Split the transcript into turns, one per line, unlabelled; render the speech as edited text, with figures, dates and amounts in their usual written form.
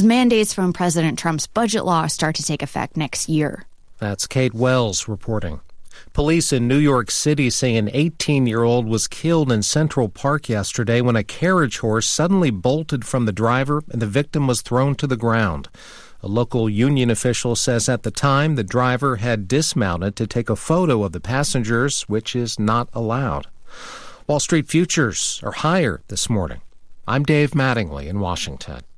as mandates from President Trump's budget law start to take effect next year.
That's Kate Wells reporting. Police in New York City say an 18-year-old was killed in Central Park yesterday when a carriage horse suddenly bolted from the driver and the victim was thrown to the ground. A local union official says at the time the driver had dismounted to take a photo of the passengers, which is not allowed. Wall Street futures are higher this morning. I'm Dave Mattingly in Washington.